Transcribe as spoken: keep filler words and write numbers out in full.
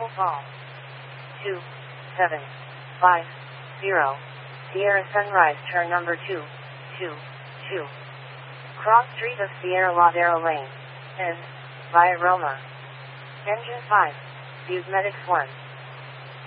Apple Falls. two seven five zero. Sierra Sunrise, turn number two two two. Cross street of Sierra Ladero Lane. N. Via Roma. Engine five. Views Medics one.